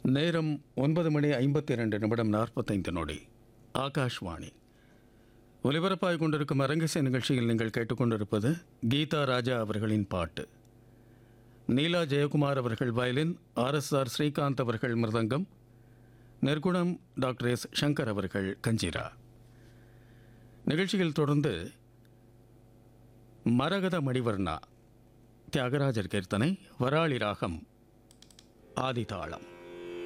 நேரம் 9:52:45 ஆகாஷ்வாணி. ஒலிபரப்பாய் கொண்டிருக்கும் அரங்கிசை நிகழ்ச்சியில் நீங்கள் கேட்டுக்கொண்டிருப்பது கீதா ராஜா அவர்களின் பாட்டு. நீலா ஜெயக்குமார் அவர்கள் வயலின், RSR ஸ்ரீகாந்த் அவர்கள் மிருதங்கம், நெற்குணம் டாக்டர் எஸ் சங்கர் அவர்கள் கஞ்சிரா. நிகழ்ச்சியில் தொடர்ந்து மரகத மணிவர்ணா, தியாகராஜர் கீர்த்தனை, வராளி ராகம், ஆதிதாளம்.